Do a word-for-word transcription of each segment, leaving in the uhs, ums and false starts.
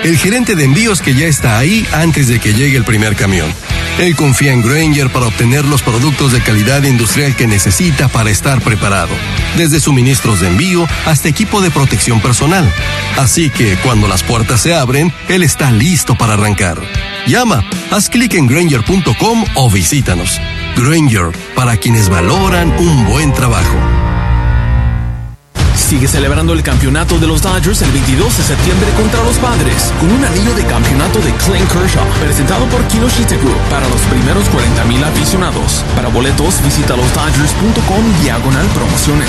el gerente de envíos que ya está ahí antes de que llegue el primer camión. Él confía en Grainger para obtener los productos de calidad industrial que necesita para estar preparado, desde suministros de envío hasta equipo de protección personal. Así que cuando las puertas se abren, él está listo para arrancar. Llama, haz clic en Grainger punto com o visítanos. Grainger, para quienes valoran un buen trabajo. Sigue celebrando el campeonato de los Dodgers el veintidós de septiembre contra los Padres, con un anillo de campeonato de Clayton Kershaw, presentado por Kinoshita Group para los primeros cuarenta mil aficionados. Para boletos, visita los dodgers punto com diagonal promociones.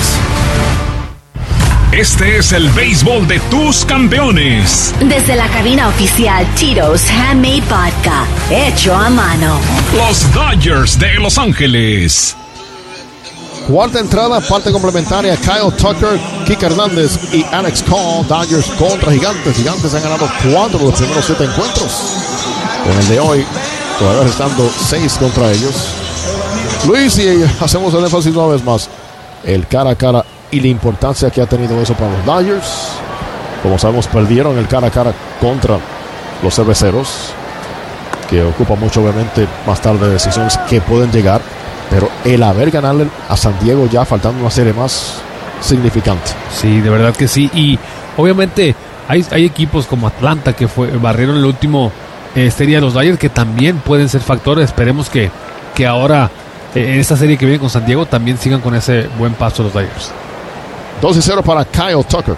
Este es el béisbol de tus campeones. Desde la cabina oficial Tito's Handmade Vodka, hecho a mano. Los Dodgers de Los Ángeles. Cuarta entrada, parte complementaria, Kyle Tucker, Kike Hernández y Alex Call. Dodgers contra Gigantes. Gigantes han ganado cuatro de los primeros siete encuentros. En el de hoy, todavía restando seis contra ellos. Luis, y hacemos el énfasis una vez más. El cara a cara y la importancia que ha tenido eso para los Dodgers. Como sabemos, perdieron el cara a cara contra los cerveceros, que ocupa mucho, obviamente, más tarde decisiones que pueden llegar. Pero el haber ganado a San Diego ya faltando una serie más significante. Sí, de verdad que sí. Y obviamente hay, hay equipos como Atlanta que fue barrieron el último eh, serie de los Dodgers que también pueden ser factores. Esperemos que, que ahora eh, en esta serie que viene con San Diego también sigan con ese buen paso los Dodgers. dos y cero para Kyle Tucker.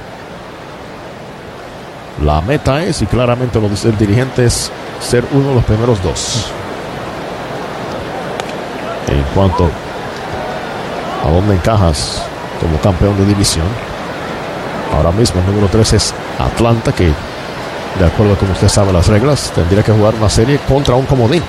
La meta es, y claramente lo dice el dirigente, es ser uno de los primeros dos. En cuanto a dónde encajas como campeón de división, ahora mismo el número tres es Atlanta, que de acuerdo a como usted sabe las reglas, tendría que jugar una serie contra un comodín.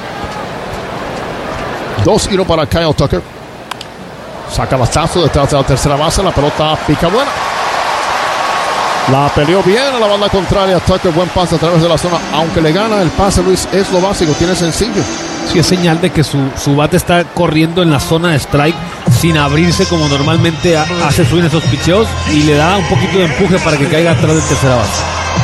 dos y uno para Kyle Tucker. Saca bastazo detrás de la tercera base, la pelota pica buena. La peleó bien a la banda contraria. Tucker, buen pase a través de la zona. Aunque le gana el pase, Luis, es lo básico, tiene sencillo. Sí, es señal de que su, su bate está corriendo en la zona de strike sin abrirse como normalmente ha, hace swing esos picheos, y le da un poquito de empuje para que caiga atrás de tercera base.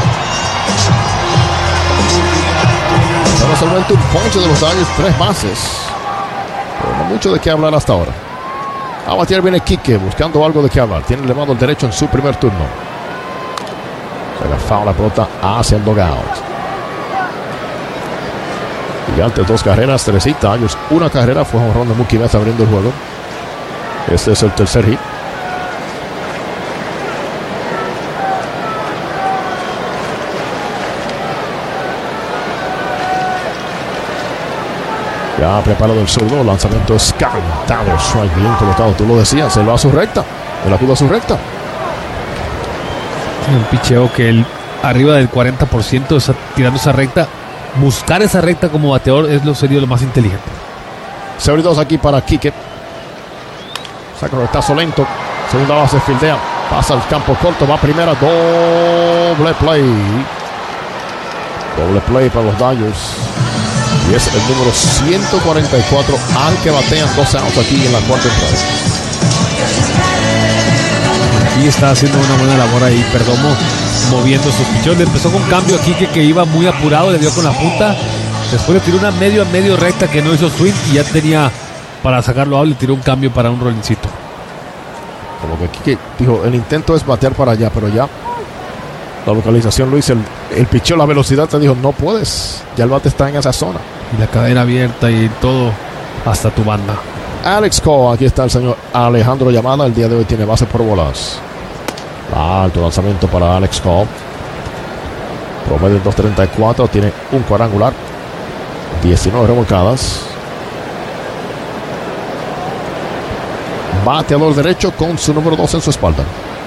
Pero solamente un ponche de los Dodgers, tres bases. Pero no mucho de qué hablar hasta ahora. A batear viene Kike buscando algo de qué hablar. Tiene elevado el derecho en su primer turno. Se le foul la pelota hacia el dugout. Gigantes, dos carreras, tres hits. Dodgers, una carrera. Fue un jonrón de Mookie Betts abriendo el juego. Este es el tercer hit. Ya preparado el zurdo. Lanzamiento es cantado. Strike bien colocado. Tú lo decías. Él va a su recta. Él acude a su recta. Un picheo que él arriba del cuarenta por ciento está tirando esa recta. Buscar esa recta como bateador es lo sería lo más inteligente. cero y dos aquí para Kike. Saca el retazo lento. Segunda base, fildea. Pasa al campo corto. Va primera. Doble play. Doble play para los Dodgers. Y es el número ciento cuarenta y cuatro al que batean dos outs aquí en la cuarta entrada. Aquí está haciendo una buena labor ahí Perdomo, moviendo sus pichones. Le empezó con cambio aquí que, que iba muy apurado, le dio con la punta. Después le tiró una medio a medio recta que no hizo swing y ya tenía para sacarlo out. Le tiró un cambio para un rolincito. Como que aquí dijo, el intento es batear para allá, pero ya la localización, Luis, el, el picheo, la velocidad, te dijo, no puedes. Ya el bate está en esa zona. Y la cadena abierta y todo hasta tu banda. Alex Cole, aquí está el señor Alejandro Yamada. El día de hoy tiene base por bolas. Alto lanzamiento para Alex Cole. Promedio dos treinta y cuatro. Tiene un cuadrangular. diecinueve remolcadas. Bateador derecho con su número dos en su espalda.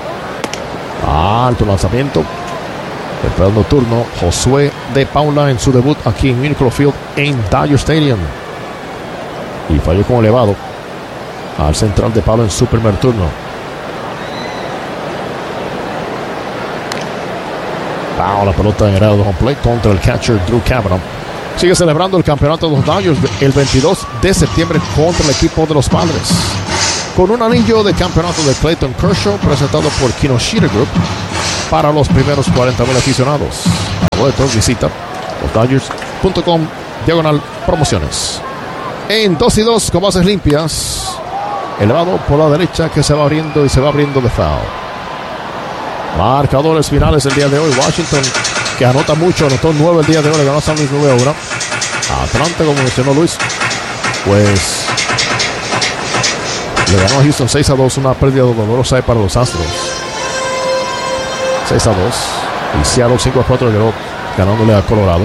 Alto lanzamiento. Esperando turno Josué de Paula en su debut aquí en Miracle Field en Dodger Stadium. Y falló con elevado al central de Paula en su primer turno. Wow, la pelota en el área de home plate contra el catcher Drew Cavanaugh. Sigue celebrando el campeonato de los Dodgers el veintidós de septiembre contra el equipo de los Padres, con un anillo de campeonato de Clayton Kershaw presentado por Kinoshita Group para los primeros cuarenta mil aficionados. Boletos, visita los Dodgers punto com diagonal promociones. En dos y dos con bases limpias. Elevado por la derecha que se va abriendo y se va abriendo de foul. Marcadores finales el día de hoy. Washington, que anota mucho, anotó nueve el día de hoy, le ganó a San Luis nueve a uno. Atlanta, como mencionó Luis, pues le ganó a Houston seis a dos, una pérdida dolorosa para los Astros. seis a dos. Y Seattle cinco a cuatro llegó ganándole a Colorado.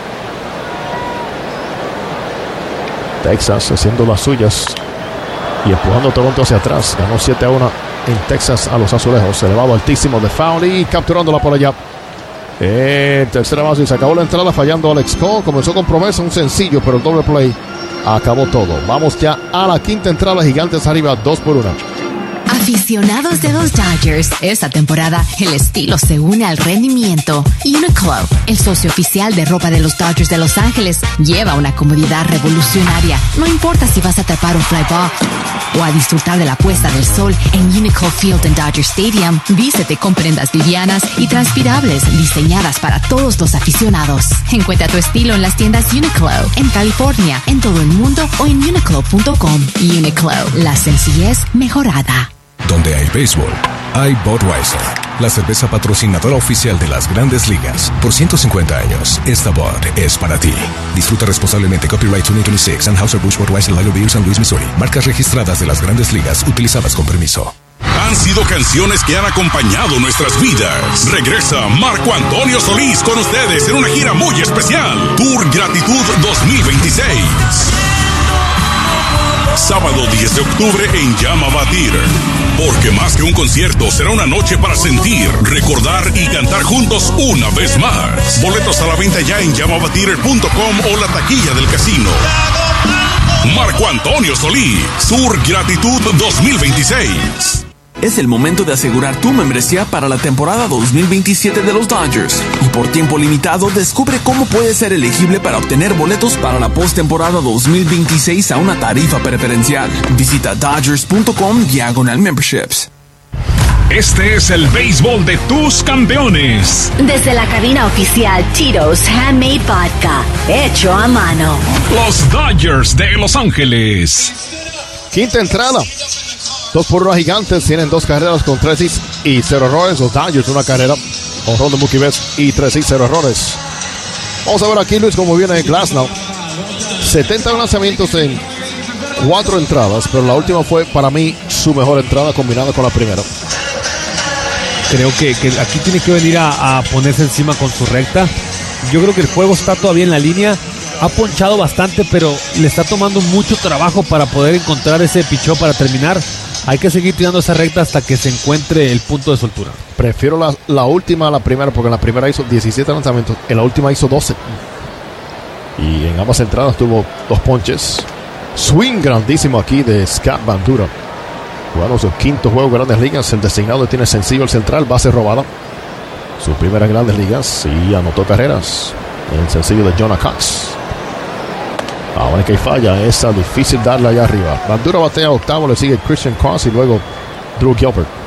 Texas haciendo las suyas y empujando a Toronto hacia atrás. Ganó siete a uno en Texas a los Azulejos. Elevado altísimo de foul y capturándola por allá. En tercera base se acabó la entrada fallando Alex Cole. Comenzó con promesa, un sencillo, pero el doble play acabó todo. Vamos ya a la quinta entrada. Gigantes arriba dos por uno. Aficionados de los Dodgers, esta temporada el estilo se une al rendimiento. Uniqlo, el socio oficial de ropa de los Dodgers de Los Ángeles, lleva una comodidad revolucionaria. No importa si vas a atrapar un fly ball o a disfrutar de la puesta del sol en Uniqlo Field en Dodger Stadium. Vístete con prendas livianas y transpirables diseñadas para todos los aficionados. Encuentra tu estilo en las tiendas Uniqlo en California, en todo el mundo o en uniqlo punto com. Uniqlo, la sencillez mejorada. Donde hay béisbol, hay Budweiser, la cerveza patrocinadora oficial de las Grandes Ligas. Por ciento cincuenta años, esta Bud es para ti. Disfruta responsablemente. Copyright veinte veintiséis, Anheuser-Busch Budweiser Lager Beer, San Luis, Missouri. Marcas registradas de las Grandes Ligas, utilizadas con permiso. Han sido canciones que han acompañado nuestras vidas. Regresa Marco Antonio Solís con ustedes en una gira muy especial. Tour Gratitud dos mil veintiséis. Sábado diez de octubre en Llama Batir. Porque más que un concierto, será una noche para sentir, recordar y cantar juntos una vez más. Boletos a la venta ya en llama batir punto com o la taquilla del casino. Marco Antonio Solís, Tour Gratitud dos mil veintiséis. Es el momento de asegurar tu membresía para la temporada dos mil veintisiete de los Dodgers. Y por tiempo limitado, descubre cómo puedes ser elegible para obtener boletos para la postemporada dos mil veintiséis a una tarifa preferencial. Visita dodgers punto com diagonal memberships. Este es el béisbol de tus campeones. Desde la cabina oficial Tito's Handmade Vodka, hecho a mano. Los Dodgers de Los Ángeles. Quinta entrada. Dos por uno Gigantes, tienen dos carreras con tres hits y cero errores. Los Dodgers una carrera, honrón de Mookie Betts y tres hits, cero errores. Vamos a ver aquí, Luis, cómo viene Glasnow. setenta lanzamientos en cuatro entradas, pero la última fue para mí su mejor entrada combinada con la primera. Creo que, que aquí tiene que venir a, a ponerse encima con su recta. Yo creo que el juego está todavía en la línea. Ha ponchado bastante, pero le está tomando mucho trabajo para poder encontrar ese pichó para terminar. Hay que seguir tirando esa recta hasta que se encuentre el punto de soltura. Prefiero la, la última a la primera, porque en la primera hizo diecisiete lanzamientos, en la última hizo doce. Y en ambas entradas tuvo dos ponches. Swing grandísimo aquí de Scott Bandura. Jugando su quinto juego en Grandes Ligas. El designado tiene sencillo el central, base robada. Su primera en Grandes Ligas y anotó carreras en el sencillo de Jonah Cox. Ahora que falla esa, difícil darle allá arriba. Bandura batea octavo, le sigue Christian Cross y luego Drew Gilbert.